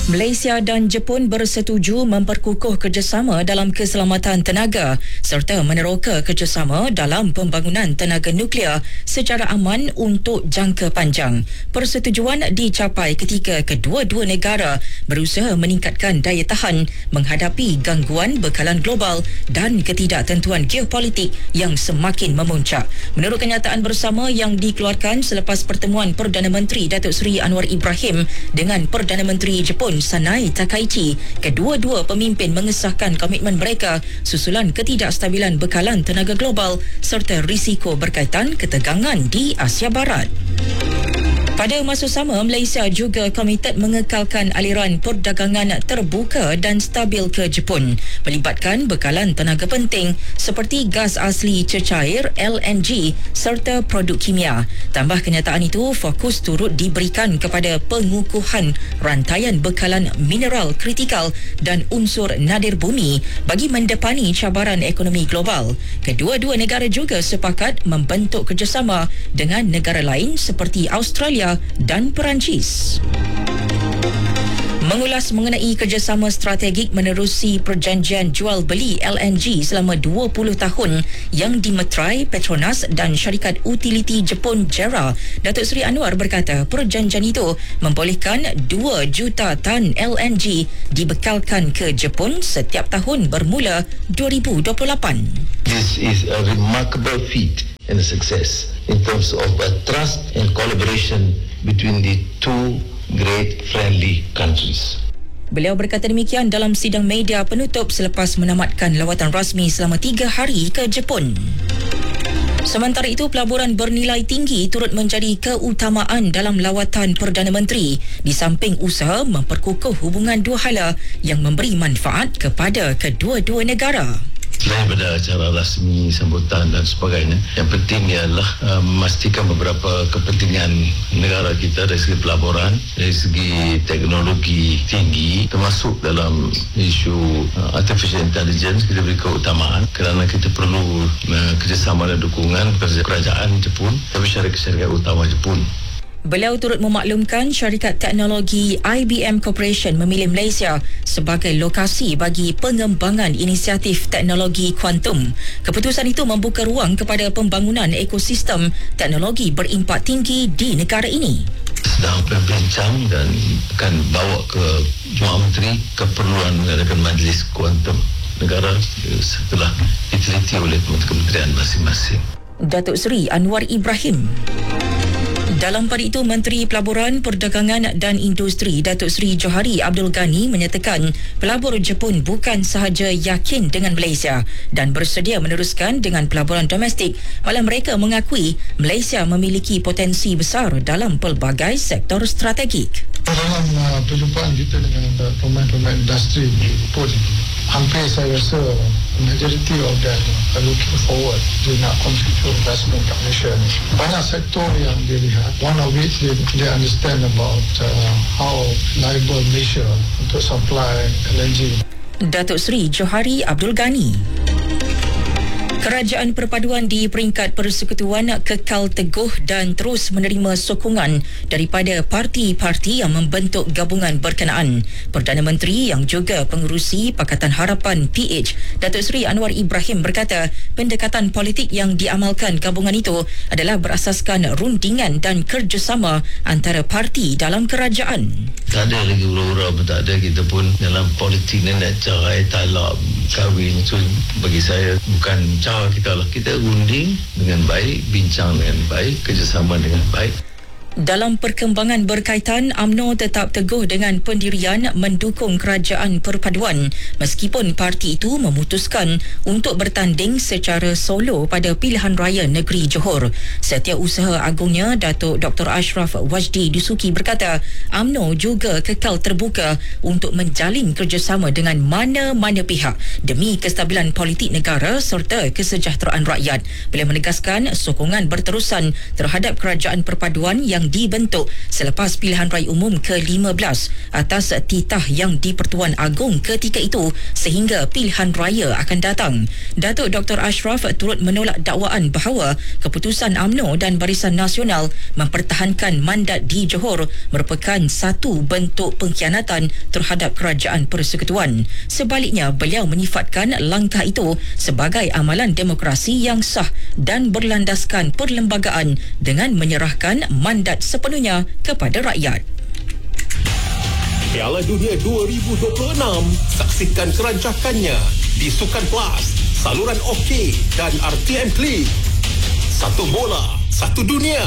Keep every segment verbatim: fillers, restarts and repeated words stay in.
Malaysia dan Jepun bersetuju memperkukuh kerjasama dalam keselamatan tenaga serta meneroka kerjasama dalam pembangunan tenaga nuklear secara aman untuk jangka panjang. Persetujuan dicapai ketika kedua-dua negara berusaha meningkatkan daya tahan menghadapi gangguan bekalan global dan ketidaktentuan geopolitik yang semakin memuncak. Menurut kenyataan bersama yang dikeluarkan selepas pertemuan Perdana Menteri Datuk Seri Anwar Ibrahim dengan Perdana Menteri Jepun Sanai Takaichi, kedua-dua pemimpin mengesahkan komitmen mereka susulan ketidakstabilan bekalan tenaga global serta risiko berkaitan ketegangan di Asia Barat. Pada masa sama, Malaysia juga komited mengekalkan aliran perdagangan terbuka dan stabil ke Jepun, melibatkan bekalan tenaga penting seperti gas asli cecair L N G serta produk kimia. Tambah kenyataan itu, fokus turut diberikan kepada pengukuhan rantaian bekalan mineral kritikal dan unsur nadir bumi bagi mendepani cabaran ekonomi global. Kedua-dua negara juga sepakat membentuk kerjasama dengan negara lain seperti Australia dan Perancis. Mengulas mengenai kerjasama strategik menerusi perjanjian jual beli L N G selama dua puluh tahun yang dimeterai Petronas dan syarikat utiliti Jepun JERA, Datuk Seri Anwar berkata perjanjian itu membolehkan dua juta tan L N G dibekalkan ke Jepun setiap tahun bermula dua ribu dua puluh lapan. This is a remarkable feat and a success in terms of uh, trust and collaboration between the two great friendly countries. Beliau berkata demikian dalam sidang media penutup selepas menamatkan lawatan rasmi selama tiga hari ke Jepun. Sementara itu, pelaburan bernilai tinggi turut menjadi keutamaan dalam lawatan Perdana Menteri di samping usaha memperkukuh hubungan dua hala yang memberi manfaat kepada kedua-dua negara. Selain daripada acara rasmi, sambutan dan sebagainya, yang penting ialah uh, memastikan beberapa kepentingan negara kita dari segi pelaburan, dari segi teknologi tinggi, termasuk dalam isu uh, artificial intelligence. Kita beri keutamaan kerana kita perlu uh, kerjasama dan dukungan kepada kerajaan Jepun dan syarikat-syarikat utama Jepun. Beliau turut memaklumkan syarikat teknologi I B M Corporation memilih Malaysia sebagai lokasi bagi pengembangan inisiatif teknologi kuantum. Keputusan itu membuka ruang kepada pembangunan ekosistem teknologi berimpak tinggi di negara ini. Sedang berbincang dan akan bawa ke Jemaah Menteri keperluan mengadakan majlis kuantum negara setelah diteliti oleh kementerian masing-masing. Datuk Seri Anwar Ibrahim. Dalam pada itu, Menteri Pelaburan, Perdagangan dan Industri Datuk Seri Johari Abdul Ghani menyatakan pelabur Jepun bukan sahaja yakin dengan Malaysia dan bersedia meneruskan dengan pelaburan domestik, malah mereka mengakui Malaysia memiliki potensi besar dalam pelbagai sektor strategik. Dalam uh, perjumpaan kita dengan uh, pemain-pemain industri Jepun, hampir saya rasa majority of them are looking forward to nak contribute investment kat Malaysia ni. Banyak sektor yang dia lihat. One of which they, they understand about uh, how liable Malaysia untuk supply L N G. Datuk Seri Johari Abdul Ghani. Kerajaan Perpaduan di peringkat Persekutuan kekal teguh dan terus menerima sokongan daripada parti-parti yang membentuk gabungan berkenaan. Perdana Menteri yang juga pengerusi Pakatan Harapan P H, Datuk Seri Anwar Ibrahim berkata pendekatan politik yang diamalkan gabungan itu adalah berasaskan rundingan dan kerjasama antara parti dalam kerajaan. Tak ada lagi ura-ura pun tak ada. Kita pun dalam politik ni nak cerai, talak, kahwin. So bagi saya bukan cara kita lah. Kita runding dengan baik, bincang dengan baik, kerjasama dengan baik. Dalam perkembangan berkaitan, U M N O tetap teguh dengan pendirian mendukung kerajaan perpaduan meskipun parti itu memutuskan untuk bertanding secara solo pada pilihan raya negeri Johor. Setiausaha Agungnya Datuk Doktor Ashraf Wajdi Dusuki berkata U M N O juga kekal terbuka untuk menjalin kerjasama dengan mana-mana pihak demi kestabilan politik negara serta kesejahteraan rakyat. Beliau menegaskan sokongan berterusan terhadap kerajaan perpaduan yang yang dibentuk selepas pilihan raya umum ke lima belas atas titah yang di-Pertuan Agong ketika itu sehingga pilihan raya akan datang. Datuk Doktor Ashraf turut menolak dakwaan bahawa keputusan U M N O dan Barisan Nasional mempertahankan mandat di Johor merupakan satu bentuk pengkhianatan terhadap kerajaan persekutuan. Sebaliknya, beliau menyifatkan langkah itu sebagai amalan demokrasi yang sah dan berlandaskan perlembagaan dengan menyerahkan mandat sepenuhnya kepada rakyat. Piala Dunia dua ribu dua puluh enam, saksikan kerancakannya di Sukan Plus, saluran OK dan R T M Klik. Satu bola, satu dunia.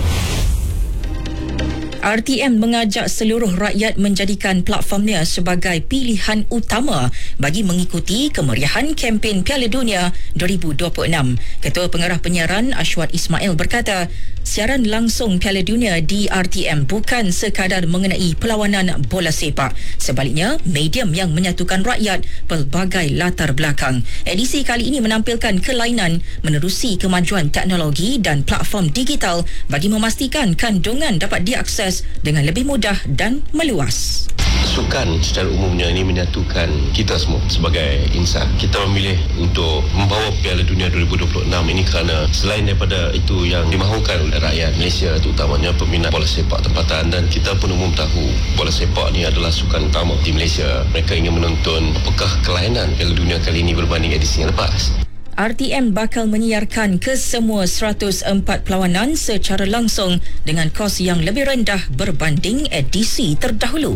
R T M mengajak seluruh rakyat menjadikan platformnya sebagai pilihan utama bagi mengikuti kemeriahan kempen Piala Dunia dua ribu dua puluh enam. Ketua Pengarah Penyiaran Ashwat Ismail berkata, siaran langsung Piala Dunia di R T M bukan sekadar mengenai perlawanan bola sepak. Sebaliknya, medium yang menyatukan rakyat pelbagai latar belakang. Edisi kali ini menampilkan kelainan menerusi kemajuan teknologi dan platform digital bagi memastikan kandungan dapat diakses dengan lebih mudah dan meluas. Sukan secara umumnya ini menyatukan kita semua sebagai insan. Kita memilih untuk membawa Piala Dunia dua ribu dua puluh enam ini kerana selain daripada itu yang dimahukan oleh rakyat Malaysia, terutamanya peminat bola sepak tempatan, dan kita pun umum tahu bola sepak ni adalah sukan utama di Malaysia. Mereka ingin menonton apakah kelainan Piala Dunia kali ini berbanding edisi yang lepas. R T M bakal menyiarkan kesemua seratus empat perlawanan secara langsung dengan kos yang lebih rendah berbanding edisi terdahulu.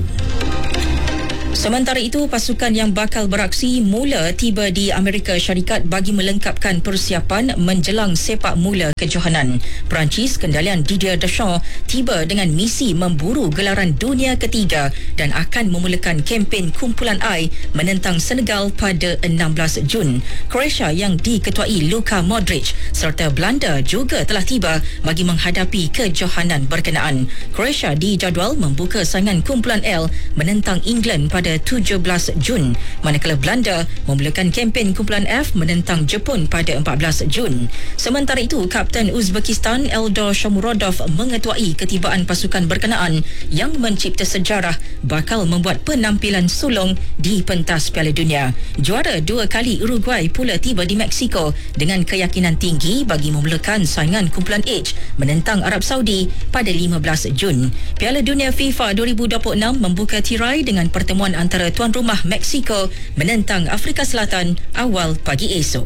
Sementara itu, pasukan yang bakal beraksi mula tiba di Amerika Syarikat bagi melengkapkan persiapan menjelang sepak mula kejohanan. Perancis kendalian Didier Deschamps tiba dengan misi memburu gelaran dunia ketiga dan akan memulakan kempen kumpulan I menentang Senegal pada enam belas Jun. Croatia yang diketuai Luka Modric serta Belanda juga telah tiba bagi menghadapi kejohanan berkenaan. Croatia dijadual membuka saingan kumpulan L menentang England pada pada tujuh belas Jun, manakala Belanda memulakan kempen kumpulan F menentang Jepun pada empat belas Jun. Sementara itu, Kapten Uzbekistan Eldor Shomurodov mengetuai ketibaan pasukan berkenaan yang mencipta sejarah bakal membuat penampilan sulung di pentas Piala Dunia. Juara dua kali Uruguay pula tiba di Mexico dengan keyakinan tinggi bagi memulakan saingan kumpulan H menentang Arab Saudi pada lima belas Jun. Piala Dunia FIFA dua ribu dua puluh enam membuka tirai dengan pertemuan antara tuan rumah Mexico menentang Afrika Selatan awal pagi esok.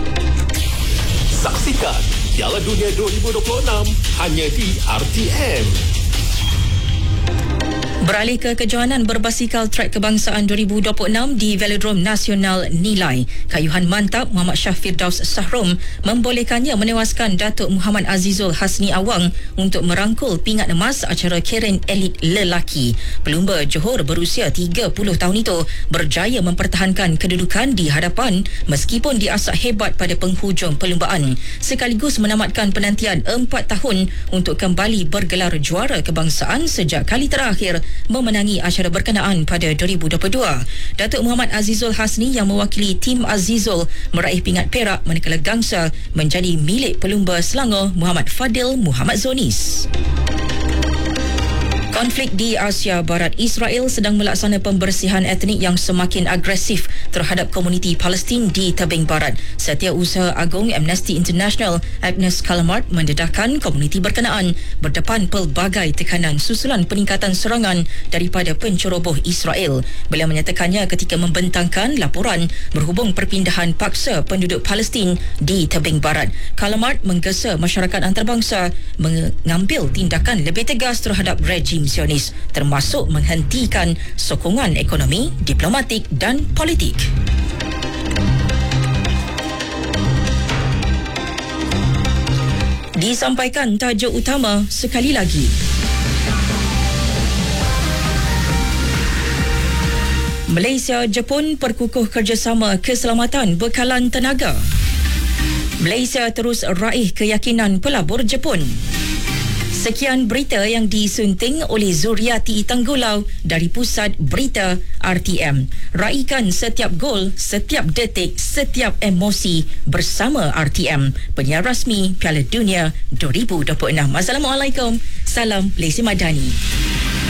Saksikan Piala Dunia dua ribu dua puluh enam hanya di R T M. Beralih ke kejohanan berbasikal trek kebangsaan dua ribu dua puluh enam di Velodrome Nasional Nilai, kayuhan mantap Muhammad Shah Firdaus Sahrom membolehkannya menewaskan Datuk Muhammad Azizul Hasni Awang untuk merangkul pingat emas acara Karen Elit lelaki. Pelumba Johor berusia tiga puluh tahun itu berjaya mempertahankan kedudukan di hadapan meskipun diasak hebat pada penghujung perlumbaan, sekaligus menamatkan penantian empat tahun untuk kembali bergelar juara kebangsaan sejak kali terakhir memenangi acara berkenaan pada dua ribu dua puluh dua. Datuk Muhammad Azizul Hasni yang mewakili tim Azizul meraih pingat perak, manakala gangsa menjadi milik pelumba Selangor Muhammad Fadil Muhammad Zonis. Konflik di Asia Barat, Israel sedang melaksana pembersihan etnik yang semakin agresif terhadap komuniti Palestin di tebing barat. Setiausaha Agung Amnesty International Agnes Callamard mendedahkan komuniti berkenaan berdepan pelbagai tekanan susulan peningkatan serangan daripada penceroboh Israel. Beliau menyatakannya ketika membentangkan laporan berhubung perpindahan paksa penduduk Palestin di tebing barat. Callamard menggesa masyarakat antarabangsa mengambil tindakan lebih tegas terhadap rejim Zionis, termasuk menghentikan sokongan ekonomi, diplomatik dan politik. Disampaikan tajuk utama sekali lagi. Malaysia Jepun perkukuh kerjasama keselamatan bekalan tenaga. Malaysia terus raih keyakinan pelabur Jepun. Sekian berita yang disunting oleh Zuriati Tanggulau dari Pusat Berita R T M. Raikan setiap gol, setiap detik, setiap emosi bersama R T M, penyiar rasmi Piala Dunia dua ribu dua puluh enam. Assalamualaikum. Salam Lesi Madani.